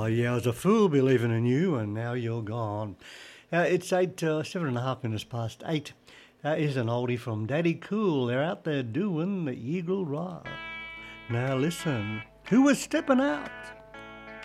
yeah, I was a fool believing in you, and now you're gone. It's 7.5 minutes past 8. Here's an oldie from Daddy Cool. They're out there doing the Eagle Rock. Now listen, who was stepping out?